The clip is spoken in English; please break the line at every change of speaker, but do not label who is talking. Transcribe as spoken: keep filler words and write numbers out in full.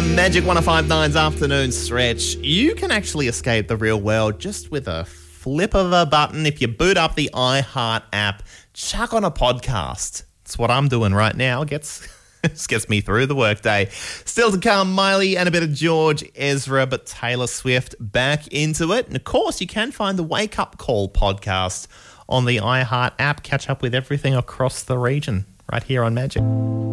Um, Magic one oh five point nine's afternoon stretch. You can actually escape the real world just with a flip of a button. If you boot up the iHeart app, chuck on a podcast. That's what I'm doing right now. Gets This gets me through the workday. Still to come, Miley and a bit of George Ezra, but Taylor Swift back into it. And of course, you can find the Wake Up Call podcast on the iHeart app. Catch up with everything across the region right here on Magic.